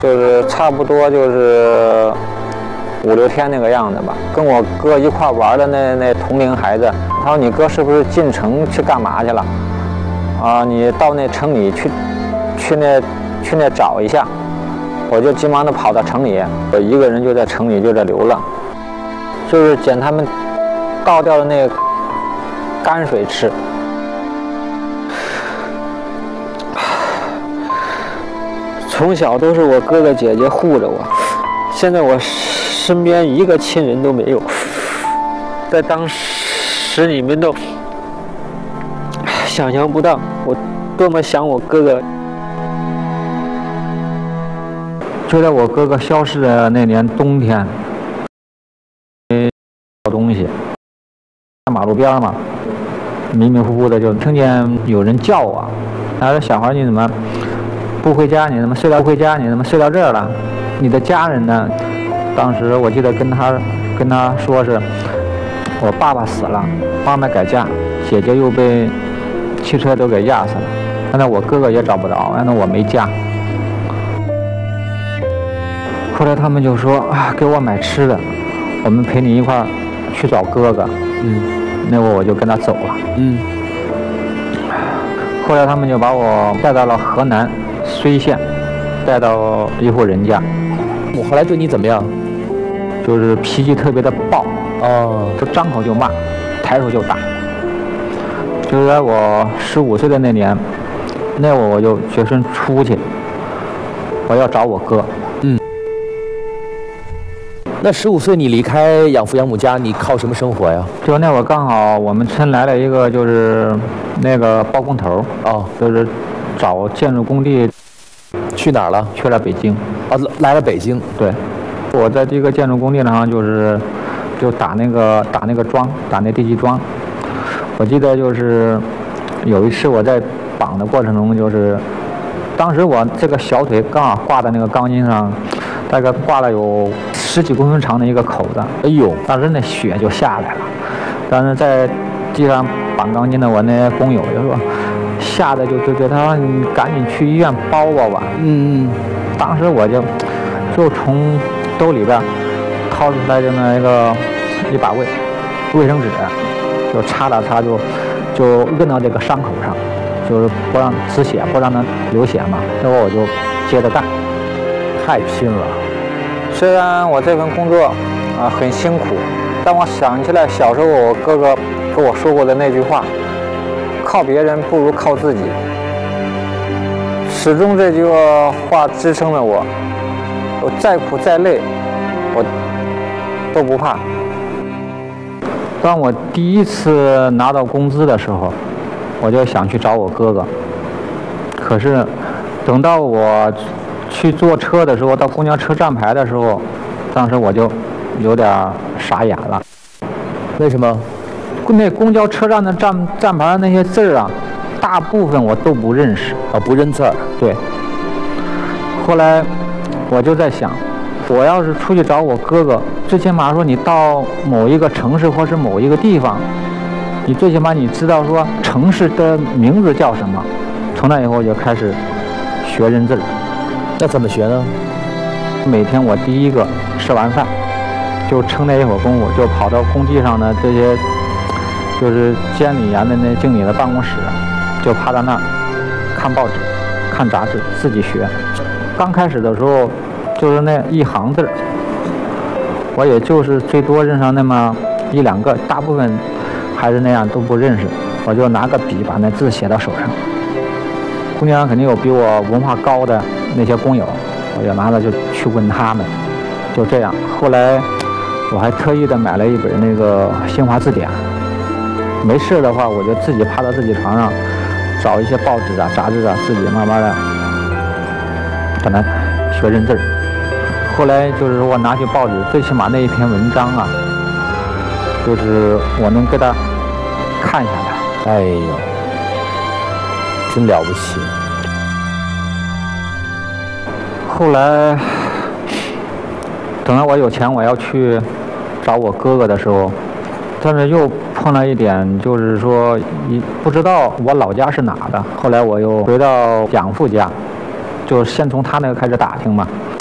就是差不多就是5、6天那个样子吧。跟我哥一块玩的那同龄孩子，他说：“你哥是不是进城去干嘛去了？啊，你到那城里去那找一下。”我就急忙的跑到城里，我一个人就在城里就在流浪，就是捡他们倒掉的那个泔水吃。从小都是我哥哥姐姐护着我，现在我身边一个亲人都没有。在当时你们都想象不到我多么想我哥哥。就在我哥哥消失的那年冬天，找东西，在马路边嘛，迷迷糊糊的就听见有人叫我，他说：“小孩，你怎么不回家？你怎么睡到回家？你怎么睡到这儿了？你的家人呢？”当时我记得跟他说是，我爸爸死了，妈妈改嫁，姐姐又被汽车都给压死了，现在我哥哥也找不着，那我没家。后来他们就说啊，给我买吃的，我们陪你一块儿去找哥哥。那会儿我就跟他走了。后来他们就把我带到了河南睢县，带到一户人家。 我后来对你怎么样？ 就是脾气特别的暴，就张口就骂，抬手就打。就是在我15岁的那年，那会儿我就决心出去，我要找我哥。 那15岁你离开养父养母家，你靠什么生活呀？ 就那会儿刚好我们村来了一个就是那个包工头，就是找建筑工地。 去哪儿了？ 去了北京。 来了北京。 对，我在这个建筑工地上就打那个桩，打那地基桩。我记得就是有一次我在绑的过程中，就是当时我这个小腿刚好挂在那个钢筋上，大概挂了有10几公分长的一个口子。哎呦，当时那血就下来了。但是在地上绑钢筋的我那工友就说，吓得就他说你赶紧去医院包包吧。当时我就从兜里边掏出来这么一把卫生纸，就擦了擦，就摁到这个伤口上，就是不让止血，不让它流血嘛。然后我就接着干。 太拼了。 虽然我这份工作很辛苦，但我想起来小时候我哥哥跟我说过的那句话，靠别人不如靠自己。始终这句话支撑了我，我再苦再累我都不怕。当我第一次拿到工资的时候，我就想去找我哥哥，可是等到我去坐车的时候，到公交车站牌的时候，当时我就有点傻眼了。 为什么？ 那公交车站的站牌那些字啊，大部分我都不认识。 不认字儿。 对。后来我就在想，我要是出去找我哥哥，最起码说你到某一个城市或是某一个地方，你最起码你知道说城市的名字叫什么。从那以后我就开始学认字。 那怎么学呢？ 每天我第一个吃完饭，就趁那一会儿功夫，就跑到工地上的这些，就是监理员的那经理的办公室，就趴在那儿看报纸、看杂志，自己学。刚开始的时候，就是那一行字，我也就是最多认上那么1、2个，大部分还是那样都不认识。我就拿个笔把那字写到手上。工地上肯定有比我文化高的那些工友，我就拿着就去问他们，就这样。后来我还特意的买了一本那个新华字典，没事的话我就自己趴到自己床上找一些报纸啊、杂志啊，自己慢慢的把它学认字。后来就是我拿起报纸，最起码那一篇文章啊，就是我能给它看下来。 哎呦，真了不起。 后来等到我有钱我要去找我哥哥的时候，但是又碰到一点，就是说不知道我老家是哪的。后来我又回到养父家， 就先从他那个开始打听嘛。